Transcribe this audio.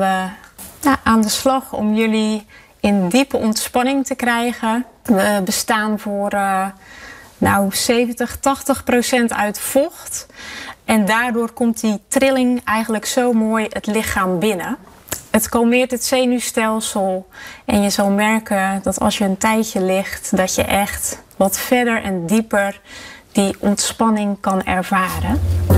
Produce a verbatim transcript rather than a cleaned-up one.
we nou, aan de slag om jullie in diepe ontspanning te krijgen. We bestaan voor uh, nou, zeventig, tachtig procent uit vocht. En daardoor komt die trilling eigenlijk zo mooi het lichaam binnen. Het kalmeert het zenuwstelsel en je zal merken dat als je een tijdje ligt, dat je echt wat verder en dieper die ontspanning kan ervaren.